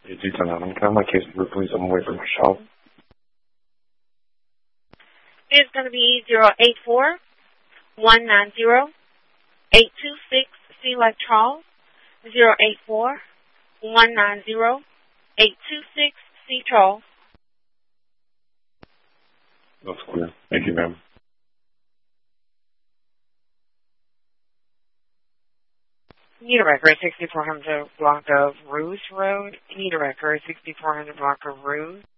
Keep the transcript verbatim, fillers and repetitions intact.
You do turn on. Can I have my case number, please? I'm away from my shop. It's going to be zero eight four one nine zero eight two six C like Charles, zero eight four one nine zero eight two six C Charles. That's clear. Thank you, ma'am. Need a record, sixty-four hundred block of Rouge Road. Need a record, sixty-four hundred block of Rouge.